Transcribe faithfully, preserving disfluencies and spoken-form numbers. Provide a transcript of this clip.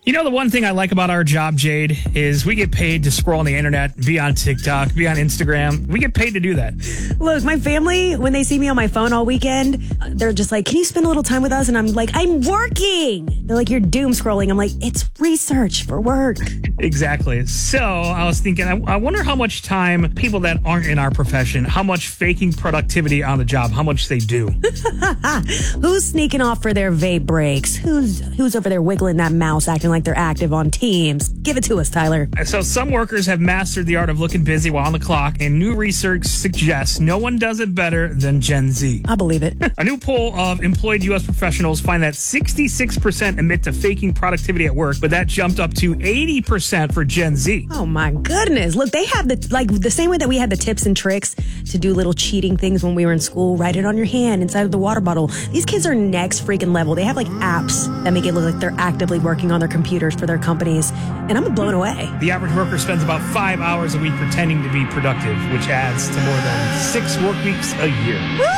You know, the one thing I like about our job, Jade, is we get paid to scroll on the internet, be on TikTok, be on Instagram. We get paid to do that. Look, my family, when they see me on my phone all weekend, they're just like, can you spend a little time with us? And I'm like, I'm working. They're like, you're doom scrolling. I'm like, it's research for work. Exactly. So I was thinking, I, I wonder how much time people that aren't in our profession, how much faking productivity on the job, how much they do. Who's sneaking off for their vape breaks? Who's who's over there wiggling that mouse, acting like they're active on Teams? Give it to us, Tyler. So some workers have mastered the art of looking busy while on the clock, and new research suggests no one does it better than Gen Z. I believe it. A new poll of employed U S professionals find that sixty-six percent admit to faking productivity at work, but that jumped up to eighty percent for Gen Z. Oh my goodness. Look, they have the, like the same way that we had the tips and tricks to do little cheating things when we were in school. Write it on your hand inside of the water bottle. These kids are next freaking level. They have like apps that make it look like they're actively working on their computers for their companies. And I'm blown away. The average worker spends about five hours a week pretending to be productive, which adds to more than six work weeks a year.